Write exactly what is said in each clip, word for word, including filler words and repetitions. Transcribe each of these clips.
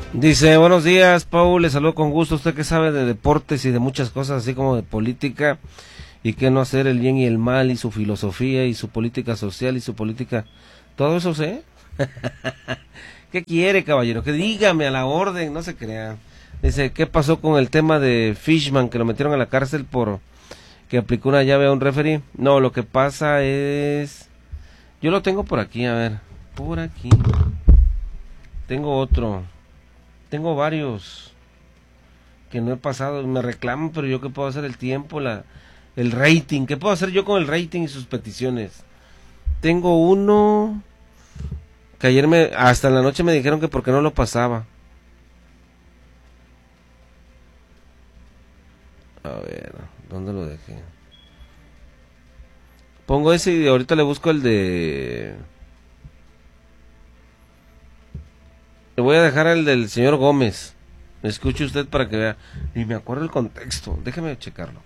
Dice, buenos días, Paul, le saludo con gusto. Usted que sabe de deportes y de muchas cosas, así como de política, y qué no hacer el bien y el mal, y su filosofía, y su política social, y su política... ¿Todo eso sé? ¿Qué quiere, caballero? Que dígame a la orden, no se crea. Dice, ¿qué pasó con el tema de Fishman, que lo metieron a la cárcel por que aplicó una llave a un referee? No, lo que pasa es... Yo lo tengo por aquí, a ver. Por aquí. Tengo otro. Tengo varios que no he pasado, me reclaman, pero yo qué puedo hacer, el tiempo, la, el rating, ¿qué puedo hacer yo con el rating y sus peticiones? Tengo uno que ayer me, hasta en la noche me dijeron que por qué no lo pasaba. A ver, ¿dónde lo dejé? Pongo ese y ahorita le busco el de... Le voy a dejar el del señor Gómez. Escuche usted para que vea. Ni me acuerdo el contexto. Déjeme checarlo.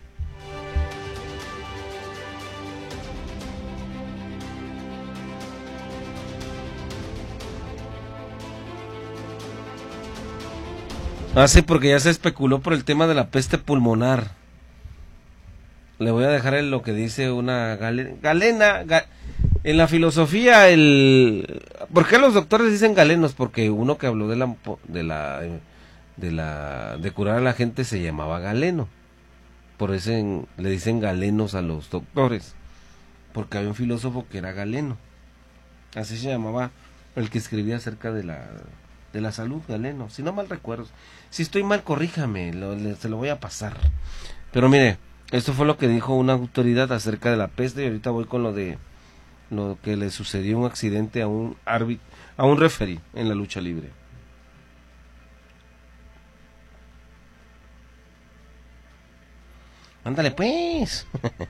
Ah, sí, porque ya se especuló por el tema de la peste pulmonar. Le voy a dejar en lo que dice una gale, galena. Ga, en la filosofía, el... ¿Por qué los doctores dicen galenos? Porque uno que habló de la... de la de la de curar a la gente se llamaba Galeno. Por eso en, le dicen galenos a los doctores, porque había un filósofo que era Galeno, así se llamaba el que escribía acerca de la de la salud, Galeno, si no mal recuerdo. Si estoy mal, corríjame, lo, le, se lo voy a pasar. Pero mire, esto fue lo que dijo una autoridad acerca de la peste, y ahorita voy con lo de lo que le sucedió un accidente a un árbitro, a un referee en la lucha libre. Ándale pues.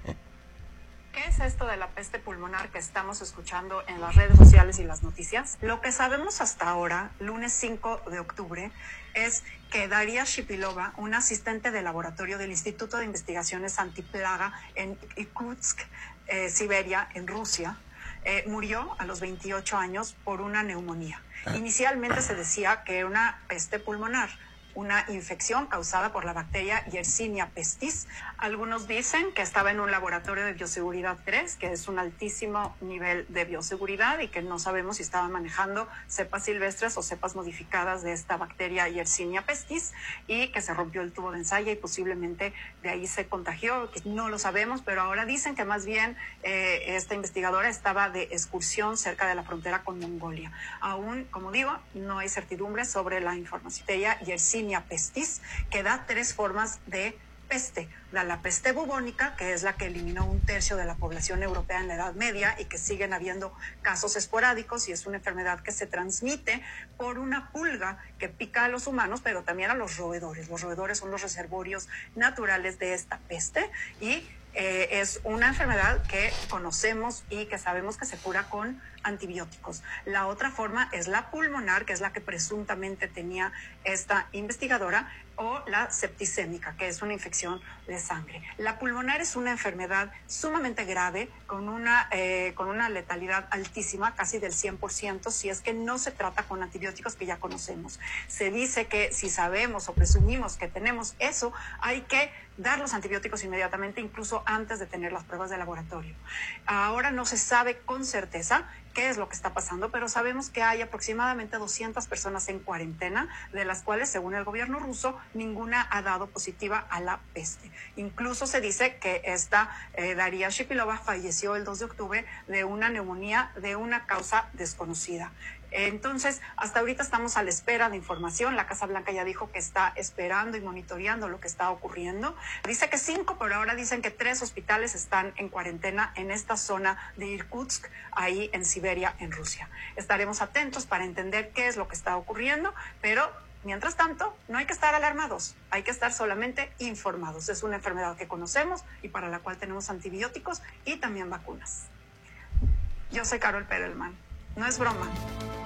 ¿Qué es esto de la peste pulmonar que estamos escuchando en las redes sociales y las noticias? Lo que sabemos hasta ahora, lunes cinco de octubre, es que Daria Shipilova, una asistente de laboratorio del Instituto de Investigaciones Antiplaga en Irkutsk, eh, Siberia, en Rusia, eh, murió a los veintiocho años por una neumonía. Inicialmente se decía que era una peste pulmonar, una infección causada por la bacteria Yersinia pestis. Algunos dicen que estaba en un laboratorio de bioseguridad tres, que es un altísimo nivel de bioseguridad, y que no sabemos si estaban manejando cepas silvestres o cepas modificadas de esta bacteria Yersinia pestis, y que se rompió el tubo de ensayo y posiblemente de ahí se contagió. No lo sabemos, pero ahora dicen que más bien eh, esta investigadora estaba de excursión cerca de la frontera con Mongolia. Aún, como digo, no hay certidumbre sobre la información. Bacteria Yersinia pestis, que da tres formas de peste. Da la peste bubónica, que es la que eliminó un tercio de la población europea en la Edad Media y que siguen habiendo casos esporádicos, y es una enfermedad que se transmite por una pulga que pica a los humanos, pero también a los roedores. Los roedores son los reservorios naturales de esta peste, y eh, es una enfermedad que conocemos y que sabemos que se cura con antibióticos. La otra forma es la pulmonar, que es la que presuntamente tenía esta investigadora, o la septicémica, que es una infección de sangre. La pulmonar es una enfermedad sumamente grave, con una, eh, con una letalidad altísima, casi del cien por ciento, si es que no se trata con antibióticos que ya conocemos. Se dice que si sabemos o presumimos que tenemos eso, hay que dar los antibióticos inmediatamente, incluso antes de tener las pruebas de laboratorio. Ahora no se sabe con certeza qué es lo que está pasando, pero sabemos que hay aproximadamente doscientas personas en cuarentena, de las cuales, según el gobierno ruso, ninguna ha dado positiva a la peste. Incluso se dice que esta eh, Daria Shipilova falleció el dos de octubre de una neumonía de una causa desconocida. Entonces, hasta ahorita estamos a la espera de información. La Casa Blanca ya dijo que está esperando y monitoreando lo que está ocurriendo. Dice que cinco, pero ahora dicen que tres hospitales están en cuarentena en esta zona de Irkutsk, ahí en Siberia, en Rusia. Estaremos atentos para entender qué es lo que está ocurriendo, pero mientras tanto, no hay que estar alarmados, hay que estar solamente informados. Es una enfermedad que conocemos y para la cual tenemos antibióticos y también vacunas. Yo soy Carol Perelman. No es broma.